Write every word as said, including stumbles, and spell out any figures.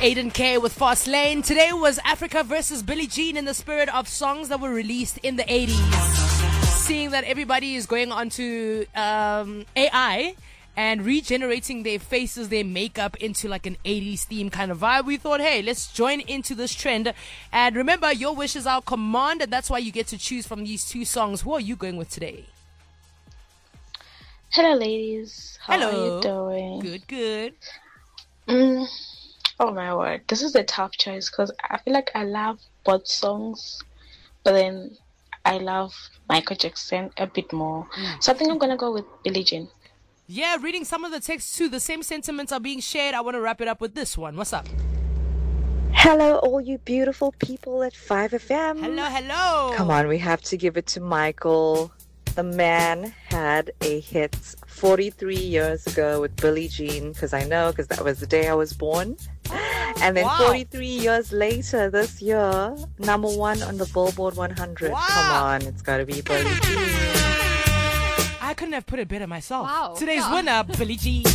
Aiden K with Fast Lane. Today was Africa versus Billie Jean in the spirit of songs that were released in the eighties. Seeing that everybody is going onto um, A I and regenerating their faces, their makeup into like an eighties theme kind of vibe, we thought, hey, let's join into this trend. And remember, your wish is our command, and that's why you get to choose from these two songs. Who are you going with today? Hello, ladies. How Hello. are you doing? Good, good. Mm, oh my word, this is a tough choice because I feel like I love both songs, but then I love Michael Jackson a bit more. Mm. So I think I'm gonna go with Billie Jean. Yeah, reading some of the texts too. The same sentiments are being shared. I want to wrap it up with this one. What's up? Hello, all you beautiful people at five F M. Hello, hello. Come on, we have to give it to Michael. The man had a hit forty-three years ago with Billie Jean, because I know, because that was the day I was born. And then Wow. forty-three years later, this year, number one on the Billboard one hundred. Wow. Come on, it's got to be Billie Jean. I couldn't have put it better myself. Wow. Today's Yeah. winner, Billie Jean.